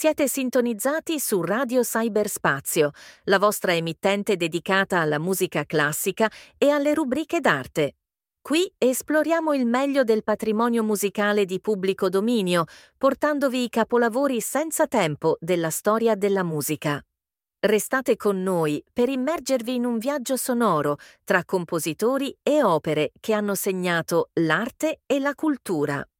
Siete sintonizzati su Radio Cyberspazio, la vostra emittente dedicata alla musica classica e alle rubriche d'arte. Qui esploriamo il meglio del patrimonio musicale di pubblico dominio, portandovi i capolavori senza tempo della storia della musica. Restate con noi per immergervi in un viaggio sonoro tra compositori e opere che hanno segnato l'arte e la cultura.